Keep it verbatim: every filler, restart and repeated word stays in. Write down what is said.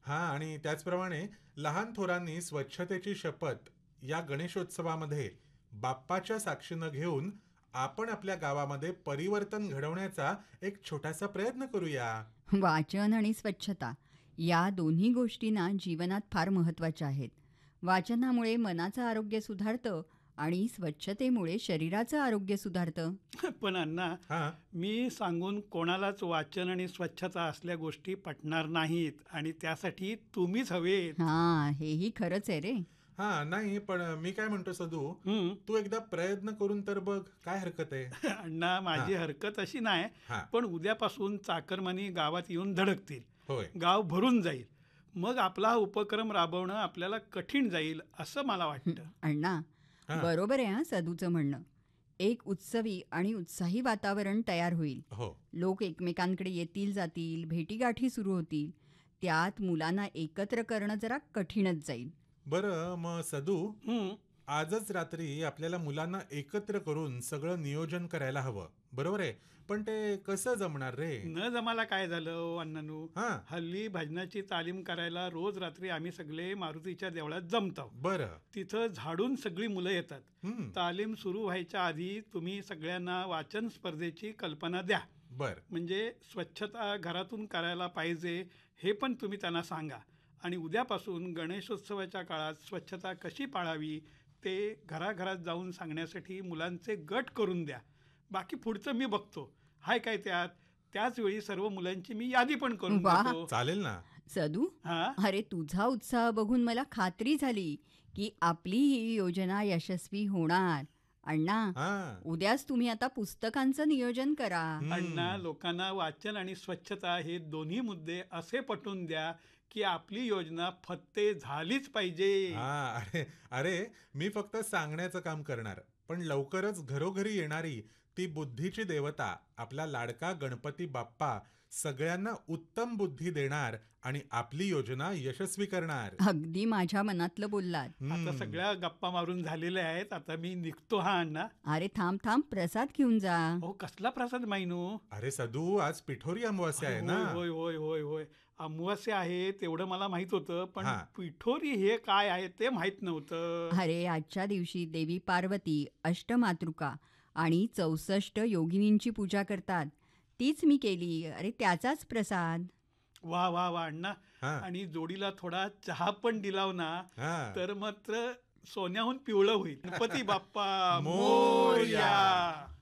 हा, आणि त्याचप्रमाणे लहान थोरांनी स्वच्छतेची शपथ या गणेशोत्सवामध्ये बाप्पाच्या साक्षीनं घेऊन आपण आपल्या गावामध्ये परिवर्तन घडवण्याचा एक छोटासा प्रयत्न करूया. वाचन आणि स्वच्छता या दोन्ही गोष्टींना जीवनात फार महत्त्वाच्या आहेत. वाचनामुळे मनाचं आरोग्य सुधारतं आणि स्वच्छतेमुळे शरीराचं आरोग्य सुधारतं. पण अण्णा, हा, मी सांगून कोणालाच वाचन आणि स्वच्छता असल्या गोष्टी पटणार नाहीत आणि त्यासाठी तुम्हीच हवेत. हां, हेही खरंच आहे रे. हा, नाही पण मी काय म्हणतो सदू, हं. तू एकदा प्रयत्न करून तर बघ, काय हरकत आहे. अण्णा, माझी हरकत अशी नाही, हा. पण उद्यापासून चाकरमानी गावात येऊन धडकतील. होय. गाव भरून जाईल. मग आपला हा उपक्रम राबवणं आपल्याला कठीण जाईल असं मला वाटतं. अण्णा, हां. बरोबर आहे हां सदूचं म्हणणं. एक उत्सवी आणि उत्साही वातावरण तयार होईल. हो. लोक एकमेकांकडे येतील जातील, भेटीगाठी सुरू होतील. त्यात मुलांना एकत्र करणं जरा कठीणच जाईल. बरं, मग सदू, हं. आजच रात्री आपल्याला मुलांना एकत्र करून सगळं नियोजन करायला हवं, बरोबर आहे? पण ते कसं जमणार रे? न जमाला काय झालं हो अण्णानू? हा. हल्ली भजनाची तालीम करायला रोज रात्री आम्ही सगळे मारुतीच्या देवळात जमतो. बरं. तिथं झाडून सगळी मुलं येतात. हम्म. तालीम सुरू व्हायच्या आधी तुम्ही सगळ्यांना वाचन स्पर्धेची कल्पना द्या. बर. म्हणजे स्वच्छता घरातून करायला पाहिजे हे पण तुम्ही त्यांना सांगा. आणि उद्यापासून गणेशोत्सवाच्या काळात स्वच्छता कशी पाळावी ते घराघरात जाऊन सांगण्यासाठी मुलांचे गट करून द्या. बाकी पुढचं मी बघतो. हाय काय त्यात? त्याच वेळी सर्व मुलांची मी यादी पण करून वाह. देतो. चालेल ना. सदू, हा, अरे तुझा उत्साह बघून मला खात्री झाली की आपली ही योजना यशस्वी होणार. अण्णा, हा. उद्याच तुम्ही आता पुस्तकांचं नियोजन करा. अण्णा, लोकांना वाचन आणि स्वच्छता हे दोन्ही मुद्दे असे पटवून द्या की आपली योजना फत्ते झालीच पाहिजे. हा, अरे अरे मी फक्त सांगण्याचं काम करणार, पण लवकरच घरोघरी येणारी ती बुद्धीची देवता आपला लाडका गणपती बाप्पा सगळ्यांना उत्तम बुद्धी देणार आणि आपली योजना यशस्वी करणार. अगदी माझ्या मनातलं बोललात. आता सगळ्या गप्पा मारून झालेल्या आहेत. आता मी निघतो हा अण्णा. अरे थांब थांब, प्रसाद घेऊन जा. हो, कसला प्रसाद मायनू? अरे सदू, आज पिठोरी अमावास्या आहे ना. होय होय होय होय अमावास्या आहे तेवढं मला माहित होतं, पण हा. पिठोरी हे काय आहे ते माहित नव्हतं. अरे आजच्या दिवशी देवी पार्वती, अष्टमातृका आणि चौसष्ट योगिनींची पूजा करतात. तीच मी केली. अरे त्याचाच प्रसाद. वा वा वा अण्णा. हा. आणि जोडीला थोडा चहा पण दिलाव ना हा. तर मात्र सोन्याहून पिवळं होईल. गणपती बाप्पा मोरया. मोरया.